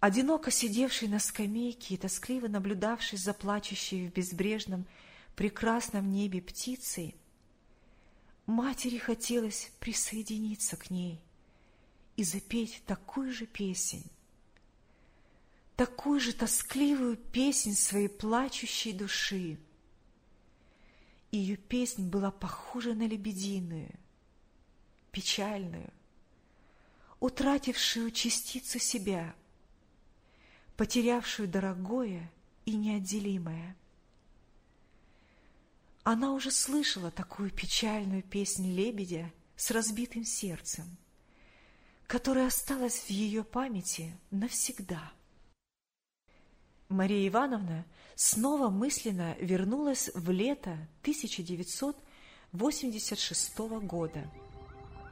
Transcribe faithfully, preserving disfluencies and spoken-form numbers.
Одиноко сидевший на скамейке и тоскливо наблюдавший за плачущей в безбрежном прекрасном небе птицей, матери хотелось присоединиться к ней и запеть такую же песнь, такую же тоскливую песнь своей плачущей души. Ее песнь была похожа на лебединую, печальную, утратившую частицу себя, потерявшую дорогое и неотделимое. Она уже слышала такую печальную песнь лебедя с разбитым сердцем, которая осталась в ее памяти навсегда. Мария Ивановна снова мысленно вернулась в лето тысяча девятьсот восемьдесят шестого года.